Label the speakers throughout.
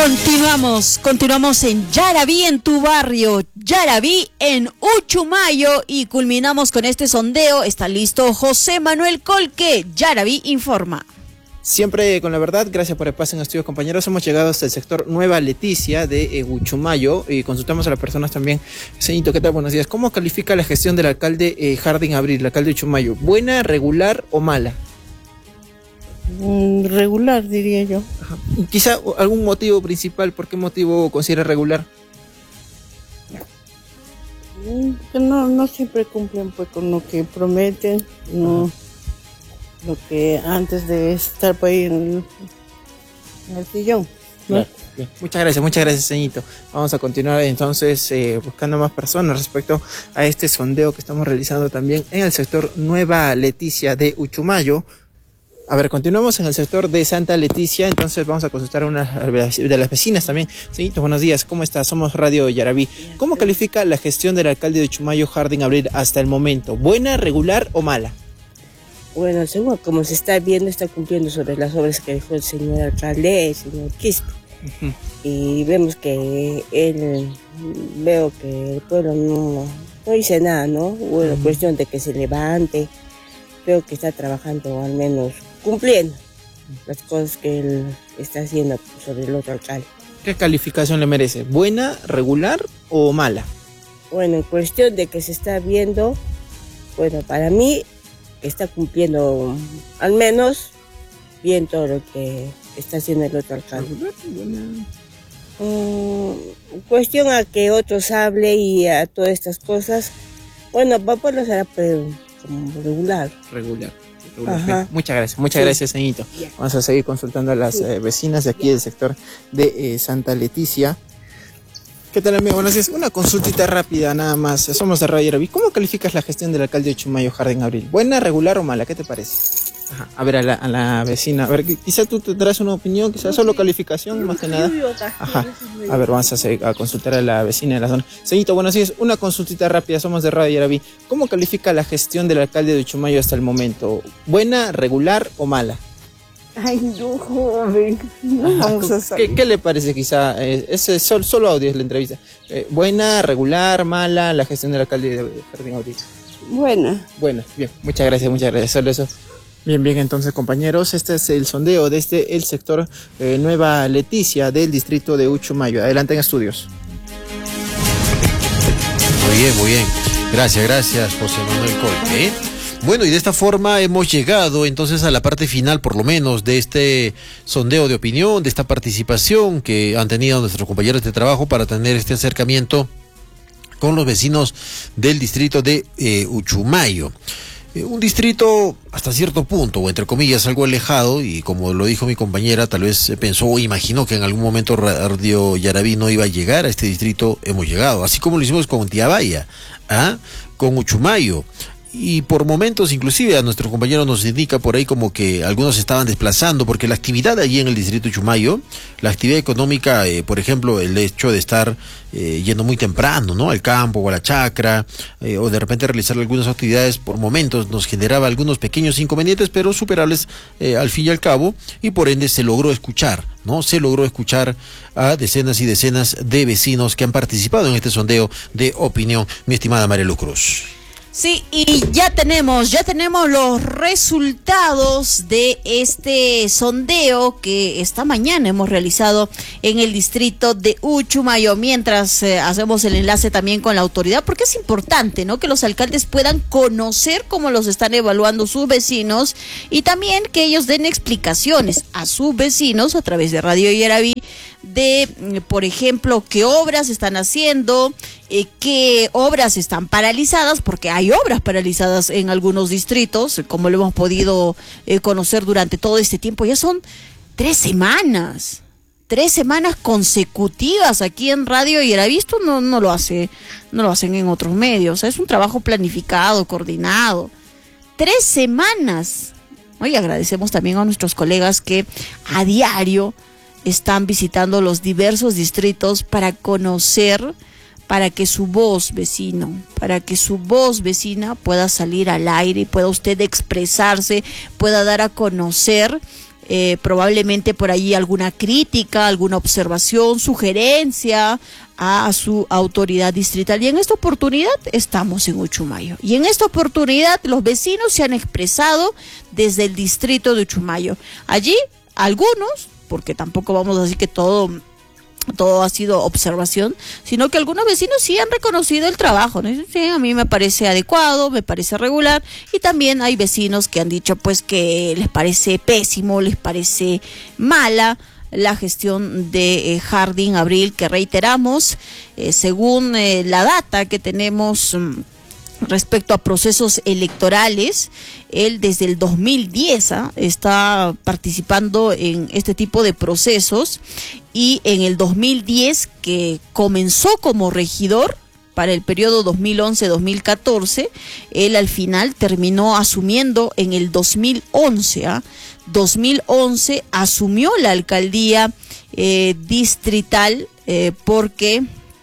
Speaker 1: Continuamos en Yaraví, en tu barrio, Yaraví en Uchumayo, y culminamos con este sondeo. Está listo José Manuel Colque. Yaraví informa.
Speaker 2: Siempre con la verdad, gracias por el pase en estudios, compañeros. Hemos llegado hasta el sector Nueva Leticia de Uchumayo y consultamos a las personas también. Señorito, ¿qué tal? Buenos días. ¿Cómo califica la gestión del alcalde Harding Abril, el alcalde de Uchumayo? ¿Buena, regular o mala?
Speaker 3: Regular, diría yo.
Speaker 2: Ajá. Quizá algún motivo principal. ¿Por qué motivo considera regular?
Speaker 3: Que no siempre cumplen pues con lo que prometen, no. Lo que antes de estar por ahí en el sillón, ¿no?
Speaker 2: Claro. Bien. Muchas gracias, señorito. Vamos a continuar entonces buscando más personas respecto a este sondeo que estamos realizando también en el sector Nueva Leticia de Uchumayo. A ver, continuamos en el sector de Santa Leticia, entonces vamos a consultar a una de las vecinas también. Señorito, buenos días, ¿cómo está? Somos Radio Yaraví. ¿Cómo califica la gestión del alcalde de Uchumayo, Harding Abril, hasta el momento? ¿Buena, regular o mala?
Speaker 3: Bueno, según como se está viendo, está cumpliendo sobre las obras que dejó el señor alcalde, el señor Quispe.
Speaker 2: Uh-huh.
Speaker 3: Y vemos que veo que el pueblo no dice nada, ¿no? Bueno, cuestión de que se levante, veo que está trabajando, al menos cumpliendo las cosas que él está haciendo sobre el otro alcalde.
Speaker 2: ¿Qué calificación le merece? ¿Buena, regular o mala?
Speaker 3: Bueno, en cuestión de que se está viendo, bueno, para mí está cumpliendo al menos bien todo lo que está haciendo el otro alcalde. Cuestión a que otros hable y a todas estas cosas, bueno, papá lo hará como regular.
Speaker 2: Regular. Muchas gracias, señorito. Vamos a seguir consultando a las vecinas de aquí del sector de Santa Leticia. ¿Qué tal, amigo? Buenos días. Una consultita rápida nada más. Somos de Radio Yaraví. ¿Cómo calificas la gestión del alcalde de Uchumayo, Harding Abril? ¿Buena, regular o mala? ¿Qué te parece? Ajá. A ver, a la vecina. A ver, quizá tú tendrás una opinión, quizá solo calificación, más que nada. Ajá. A ver, vamos a consultar a la vecina de la zona. Señorito, buenos días. Una consultita rápida. Somos de Radio Yaraví. ¿Cómo califica la gestión del alcalde de Uchumayo hasta el momento? ¿Buena, regular o mala?
Speaker 3: Ay, no, joven. No vamos a saber.
Speaker 2: ¿Qué le parece quizá? Solo audio es la entrevista. ¿Buena, regular, mala la gestión del alcalde de Harding Abril?
Speaker 3: Buena.
Speaker 2: Buena, bien. Muchas gracias. Solo eso. Bien, entonces, compañeros, este es el sondeo desde el sector Nueva Leticia del distrito de Uchumayo. Adelante en estudios.
Speaker 4: Muy bien. Gracias, José Manuel Colque. Bueno, y de esta forma hemos llegado entonces a la parte final, por lo menos, de este sondeo de opinión, de esta participación que han tenido nuestros compañeros de trabajo para tener este acercamiento con los vecinos del distrito de Uchumayo. Un distrito hasta cierto punto, o entre comillas, algo alejado, y como lo dijo mi compañera, tal vez pensó o imaginó que en algún momento Radio Yaraví no iba a llegar a este distrito. Hemos llegado, así como lo hicimos con Tiabaya, con Uchumayo. Y por momentos, inclusive, a nuestro compañero nos indica por ahí como que algunos se estaban desplazando, porque la actividad allí en el distrito de Uchumayo, la actividad económica, por ejemplo, el hecho de estar yendo muy temprano, ¿no?, al campo o a la chacra, o de repente realizar algunas actividades, por momentos nos generaba algunos pequeños inconvenientes, pero superables al fin y al cabo, y por ende se logró escuchar, ¿no? Se logró escuchar a decenas y decenas de vecinos que han participado en este sondeo de opinión, mi estimada Marielu Cruz.
Speaker 1: Sí, y ya tenemos los resultados de este sondeo que esta mañana hemos realizado en el distrito de Uchumayo, mientras hacemos el enlace también con la autoridad, porque es importante, ¿no?, que los alcaldes puedan conocer cómo los están evaluando sus vecinos y también que ellos den explicaciones a sus vecinos a través de Radio Yaraví de, por ejemplo, qué obras están haciendo, qué obras están paralizadas, porque hay obras paralizadas en algunos distritos, como lo hemos podido conocer durante todo este tiempo. Ya son 3 semanas consecutivas aquí en Radio Yaraví. Esto no lo hacen en otros medios. Es un trabajo planificado, coordinado. 3 semanas. Y agradecemos también a nuestros colegas que a diario están visitando los diversos distritos para conocer, para que su voz, vecino, para que su voz, vecina, pueda salir al aire y pueda usted expresarse, pueda dar a conocer probablemente por ahí alguna crítica, alguna observación, sugerencia a su autoridad distrital. Y en esta oportunidad estamos en Uchumayo. Y en esta oportunidad los vecinos se han expresado desde el distrito de Uchumayo. Allí algunos, porque tampoco vamos a decir que todo ha sido observación, sino que algunos vecinos sí han reconocido el trabajo, ¿no? Sí, a mí me parece adecuado, me parece regular, y también hay vecinos que han dicho pues que les parece pésimo, les parece mala la gestión de Jardín Abril, que reiteramos, según la data que tenemos respecto a procesos electorales, él desde el 2010 está participando en este tipo de procesos, y en el 2010, que comenzó como regidor para el periodo 2011-2014, él al final terminó asumiendo en el 2011, 2011 asumió la alcaldía distrital porque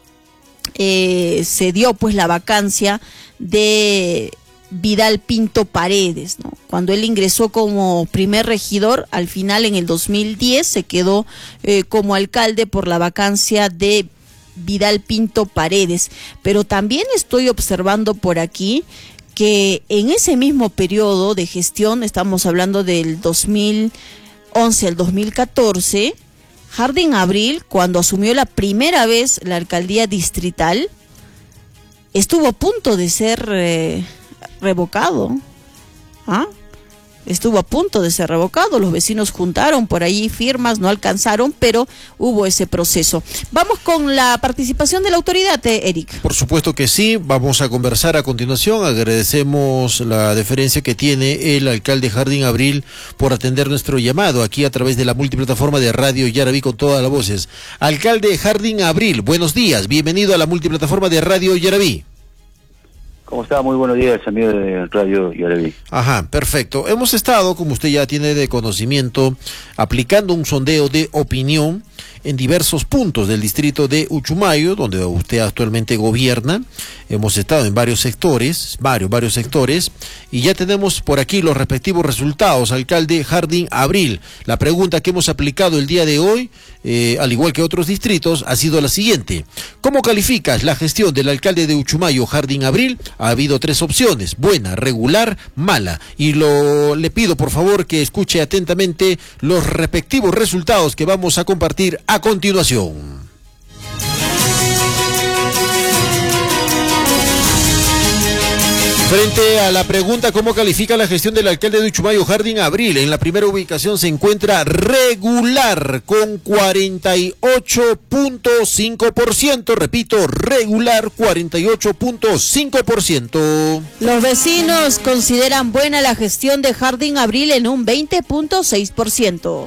Speaker 1: se dio pues la vacancia de Vidal Pinto Paredes, ¿no? Cuando él ingresó como primer regidor, al final en el 2010 se quedó como alcalde por la vacancia de Vidal Pinto Paredes. Pero también estoy observando por aquí que en ese mismo periodo de gestión, estamos hablando del 2011 al 2014, Jardín Abril, cuando asumió la primera vez la alcaldía distrital, estuvo a punto de ser revocado. Estuvo a punto de ser revocado. Los vecinos juntaron por ahí firmas, no alcanzaron, pero hubo ese proceso. Vamos con la participación de la autoridad, Eric.
Speaker 4: Por supuesto que sí, vamos a conversar a continuación. Agradecemos la deferencia que tiene el alcalde Jardín Abril por atender nuestro llamado aquí a través de la multiplataforma de Radio Yaraví con todas las voces. Alcalde Jardín Abril, buenos días, bienvenido a la multiplataforma de Radio Yaraví.
Speaker 5: ¿Cómo está? Muy buenos días, amigos de Radio Yaraví.
Speaker 4: Ajá, perfecto. Hemos estado, como usted ya tiene de conocimiento, aplicando un sondeo de opinión en diversos puntos del distrito de Uchumayo, donde usted actualmente gobierna. Hemos estado en varios sectores, varios sectores, y ya tenemos por aquí los respectivos resultados. Alcalde Jardín Abril, la pregunta que hemos aplicado el día de hoy, al igual que otros distritos, ha sido la siguiente: ¿cómo calificas la gestión del alcalde de Uchumayo, Jardín Abril? Ha habido tres opciones: buena, regular, mala. Y le pido por favor que escuche atentamente los respectivos resultados que vamos a compartir a continuación. Frente a la pregunta ¿cómo califica la gestión del alcalde de Uchumayo, Jardín Abril? En la primera ubicación se encuentra regular con 48.5%. Repito, regular 48.5%.
Speaker 1: Los vecinos consideran buena la gestión de Jardín Abril en un 20.6%.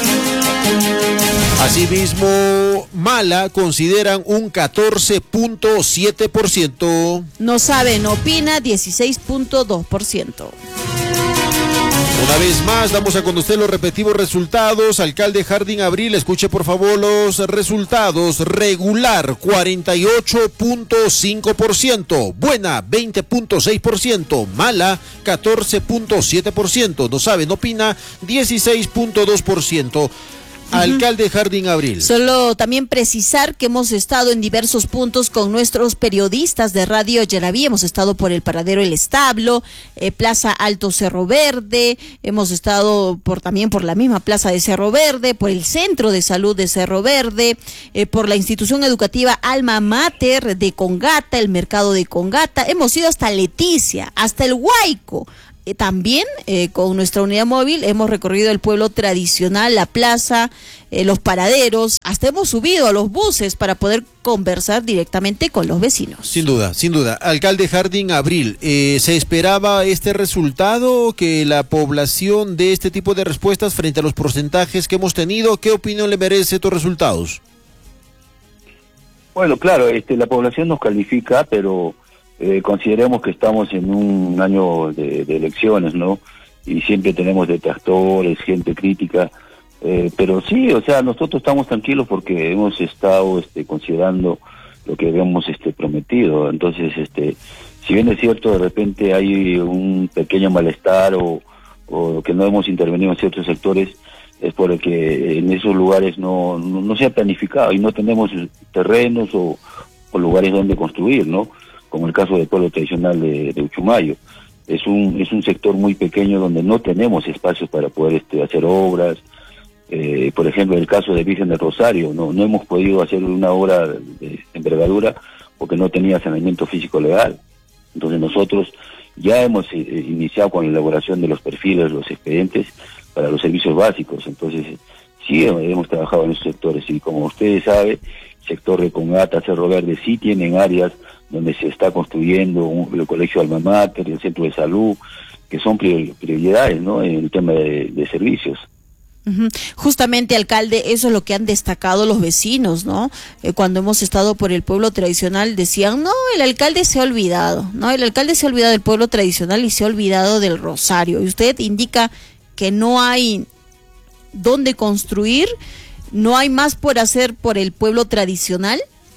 Speaker 4: Asimismo, mala consideran un 14.7%.
Speaker 1: No saben, opina 16.2%.
Speaker 4: Una vez más, damos a conocer los respectivos resultados. Alcalde Jardín Abril, escuche por favor los resultados. Regular, 48.5%. Buena, 20.6%. Mala, 14.7%. No saben, opina 16.2%. Alcalde Jardín Abril.
Speaker 1: Solo también precisar que hemos estado en diversos puntos con nuestros periodistas de Radio Yaraví. Hemos estado por el Paradero El Establo, Plaza Alto Cerro Verde, hemos estado también por la misma Plaza de Cerro Verde, por el Centro de Salud de Cerro Verde, por la institución educativa Alma Mater de Congata, el mercado de Congata. Hemos ido hasta Leticia, hasta el Huayco. También con nuestra unidad móvil hemos recorrido el pueblo tradicional, la plaza, los paraderos, hasta hemos subido a los buses para poder conversar directamente con los vecinos.
Speaker 4: Sin duda, sin duda. Alcalde Jardín Abril, ¿se esperaba este resultado, que la población dé este tipo de respuestas frente a los porcentajes que hemos tenido? ¿Qué opinión le merece estos resultados?
Speaker 5: Bueno, claro, la población nos califica, pero consideremos que estamos en un año de elecciones, ¿no? Y siempre tenemos detractores, gente crítica, pero sí, o sea, nosotros estamos tranquilos porque hemos estado considerando lo que habíamos prometido. Entonces, si bien es cierto, de repente hay un pequeño malestar o que no hemos intervenido en ciertos sectores, es porque en esos lugares no se ha planificado y no tenemos terrenos o lugares donde construir, ¿no? Como el caso del pueblo tradicional de Uchumayo. Es un sector muy pequeño donde no tenemos espacios para poder hacer obras. Por ejemplo, en el caso de Virgen del Rosario, no hemos podido hacer una obra de envergadura porque no tenía saneamiento físico legal. Entonces nosotros ya hemos iniciado con la elaboración de los perfiles, los expedientes para los servicios básicos. Entonces sí hemos trabajado en esos sectores y como ustedes saben, el sector de Congata, Cerro Verde sí tienen áreas donde se está construyendo el colegio Alma Mater, el centro de salud, que son prioridades, ¿no?, en el tema de servicios.
Speaker 1: Justamente, alcalde, eso es lo que han destacado los vecinos, ¿no? Cuando hemos estado por el pueblo tradicional decían, no, el alcalde se ha olvidado, ¿no? El alcalde se ha olvidado del pueblo tradicional y se ha olvidado del Rosario. Y usted indica que no hay dónde construir, no hay más por hacer por el pueblo tradicional.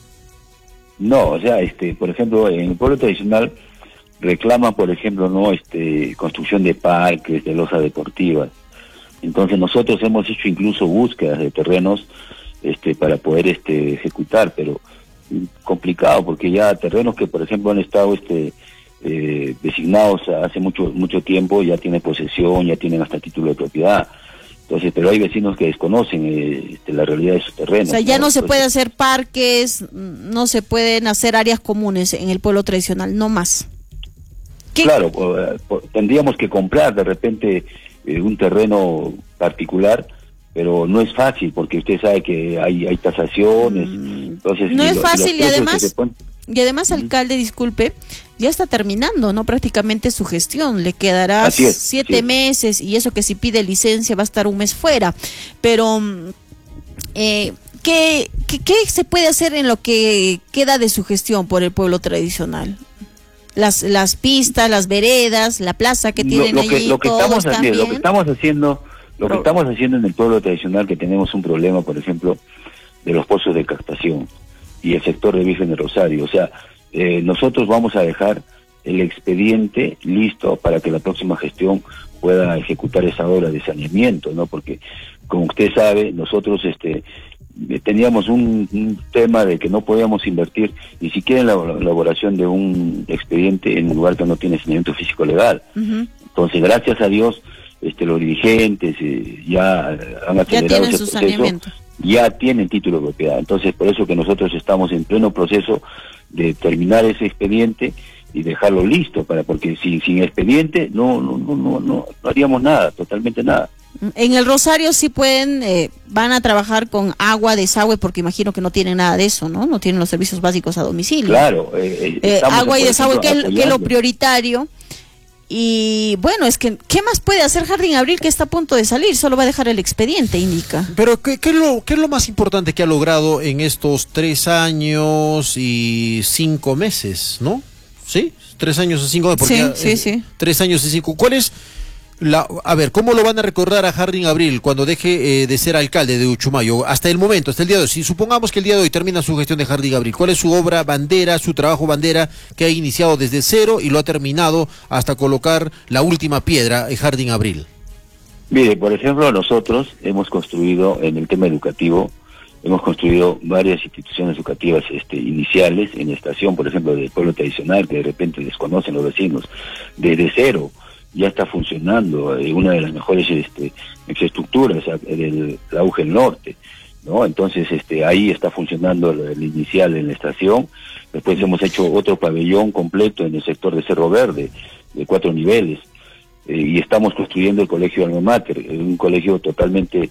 Speaker 5: No, o sea, por ejemplo, en el pueblo tradicional reclaman, por ejemplo, no, construcción de parques, de losas deportivas. Entonces nosotros hemos hecho incluso búsquedas de terrenos para poder ejecutar, pero complicado porque ya terrenos que por ejemplo han estado designados hace mucho tiempo ya tienen posesión, ya tienen hasta título de propiedad. Entonces, pero hay vecinos que desconocen la realidad de sus terrenos.
Speaker 1: O sea, ya no se puede hacer parques, no se pueden hacer áreas comunes en el pueblo tradicional, no más.
Speaker 5: Claro, tendríamos que comprar de repente un terreno particular, pero no es fácil porque usted sabe que hay tasaciones. Entonces
Speaker 1: no es fácil y además alcalde, disculpe, ya está terminando, ¿no?, prácticamente su gestión, le quedará 7 meses y eso que si pide licencia va a estar un mes fuera, pero ¿qué se puede hacer en lo que queda de su gestión por el pueblo tradicional? Las pistas, las veredas, la plaza que tienen allí,
Speaker 5: lo que estamos haciendo en el pueblo tradicional, que tenemos un problema, por ejemplo, de los pozos de captación y el sector de Virgen del Rosario. O sea, nosotros vamos a dejar el expediente listo para que la próxima gestión pueda ejecutar esa obra de saneamiento, ¿no? Porque, como usted sabe, nosotros teníamos un tema de que no podíamos invertir ni siquiera en la elaboración de un expediente en un lugar que no tiene saneamiento físico legal. Entonces, gracias a Dios, los dirigentes ya han acelerado ese proceso, ya tienen título de propiedad. Entonces, por eso que nosotros estamos en pleno proceso de terminar ese expediente y dejarlo listo, porque sin expediente no haríamos nada, totalmente nada.
Speaker 1: En el Rosario sí van a trabajar con agua, desagüe, porque imagino que no tienen nada de eso, ¿no? No tienen los servicios básicos a domicilio.
Speaker 5: Claro.
Speaker 1: Agua y desagüe, que es lo prioritario. Y bueno, es que, ¿qué más puede hacer Jardín Abril, que está a punto de salir? Solo va a dejar el expediente, indica.
Speaker 4: Pero, ¿qué es lo más importante que ha logrado en estos 3 años y 5 meses, no? ¿Sí? 3 años y 5 meses.
Speaker 1: Sí.
Speaker 4: 3 años y 5. ¿Cuál es a ver, ¿cómo lo van a recordar a Jardín Abril cuando deje de ser alcalde de Uchumayo? Hasta el momento, hasta el día de hoy. Si supongamos que el día de hoy termina su gestión de Jardín Abril, ¿cuál es su obra bandera, su trabajo bandera que ha iniciado desde cero y lo ha terminado hasta colocar la última piedra en Jardín Abril?
Speaker 5: Mire, por ejemplo, nosotros hemos construido en el tema educativo, hemos construido varias instituciones educativas iniciales en la estación, por ejemplo, del pueblo tradicional, que de repente desconocen los vecinos, desde cero. Ya está funcionando una de las mejores infraestructuras del auge del norte, ¿no? Entonces ahí está funcionando el inicial en la estación. Después hemos hecho otro pabellón completo en el sector de Cerro Verde, de 4 niveles, y estamos construyendo el colegio Alma Mater, un colegio totalmente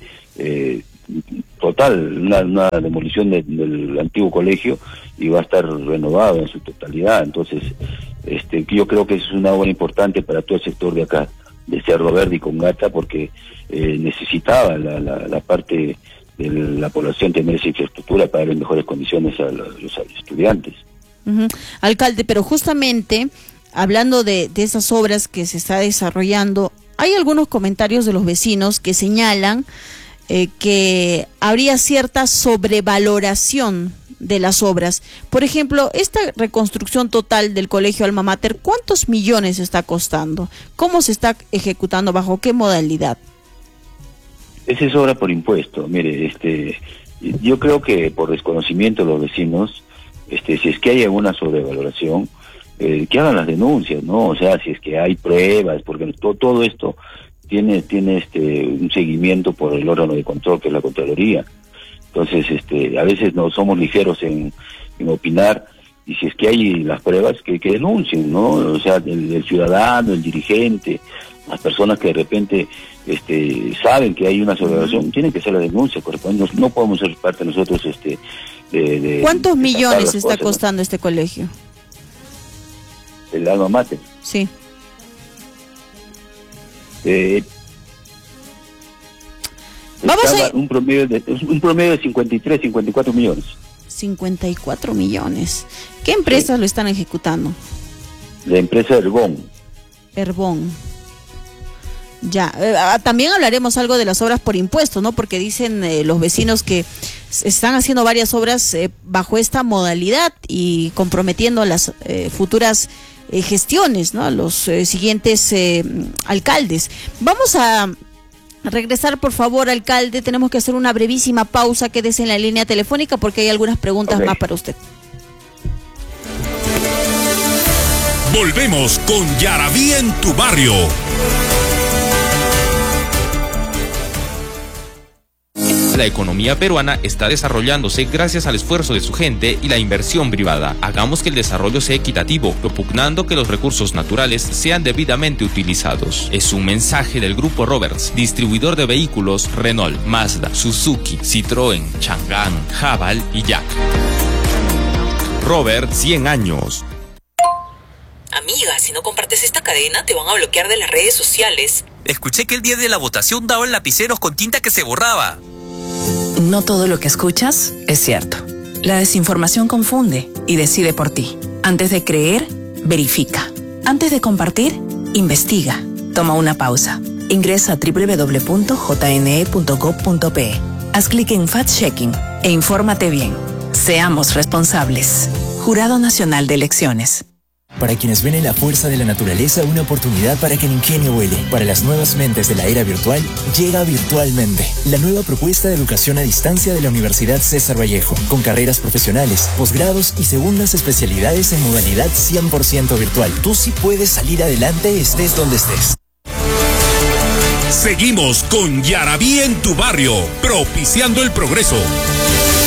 Speaker 5: una demolición del antiguo colegio, y va a estar renovado en su totalidad. Entonces yo creo que es una obra importante para todo el sector de acá, de Cerro Verde y Congata, porque necesitaba la parte de la población tener esa infraestructura para dar mejores condiciones a los estudiantes.
Speaker 1: Alcalde, pero justamente hablando de esas obras que se está desarrollando, hay algunos comentarios de los vecinos que señalan que habría cierta sobrevaloración de las obras. Por ejemplo, esta reconstrucción total del colegio Alma Mater, ¿cuántos millones está costando? ¿Cómo se está ejecutando? ¿Bajo qué modalidad?
Speaker 5: Esa es obra por impuesto. Mire, yo creo que por desconocimiento de los vecinos, si es que hay alguna sobrevaloración, que hagan las denuncias, ¿no? O sea, si es que hay pruebas, porque todo esto tiene un seguimiento por el órgano de control, que es la Contraloría. Entonces, a veces no somos ligeros en opinar, y si es que hay las pruebas, que denuncien, ¿no? O sea, el ciudadano, el dirigente, las personas que de repente saben que hay una sobrevaloración, tienen que hacer la denuncia correspondiente. No podemos ser parte nosotros de
Speaker 1: ¿Cuántos millones
Speaker 5: las
Speaker 1: está
Speaker 5: cosas,
Speaker 1: costando este colegio?
Speaker 5: El alma mater.
Speaker 1: Sí. Vamos a
Speaker 5: un promedio de 53, 54 millones.
Speaker 1: 54 millones. ¿Qué empresas lo están ejecutando?
Speaker 5: La empresa
Speaker 1: Herbón. Ya, también hablaremos algo de las obras por impuestos, ¿no? Porque dicen los vecinos que están haciendo varias obras bajo esta modalidad y comprometiendo las futuras gestiones, ¿no? Los siguientes alcaldes. Vamos a regresar, por favor, alcalde. Tenemos que hacer una brevísima pausa. Quédese en la línea telefónica porque hay algunas preguntas más para usted.
Speaker 6: Volvemos con Yaraví en tu barrio.
Speaker 7: La economía peruana está desarrollándose gracias al esfuerzo de su gente y la inversión privada. Hagamos que el desarrollo sea equitativo, propugnando que los recursos naturales sean debidamente utilizados. Es un mensaje del Grupo Roberts, distribuidor de vehículos Renault, Mazda, Suzuki, Citroën, Chang'an, Haval y Jack. Robert, 100 años.
Speaker 8: Amiga, si no compartes esta cadena, te van a bloquear de las redes sociales.
Speaker 9: Escuché que el día de la votación daban lapiceros con tinta que se borraba.
Speaker 10: No todo lo que escuchas es cierto. La desinformación confunde y decide por ti. Antes de creer, verifica. Antes de compartir, investiga. Toma una pausa. Ingresa a www.jne.gov.pe. Haz clic en Fact-Checking e infórmate bien. Seamos responsables. Jurado Nacional de Elecciones.
Speaker 11: Para quienes ven en la fuerza de la naturaleza una oportunidad para que el ingenio vuele. Para las nuevas mentes de la era virtual, llega Virtualmente, la nueva propuesta de educación a distancia de la Universidad César Vallejo, con carreras profesionales, posgrados y segundas especialidades en modalidad 100% virtual. Tú sí puedes salir adelante estés donde estés.
Speaker 6: Seguimos con Yaraví en tu barrio, propiciando el progreso.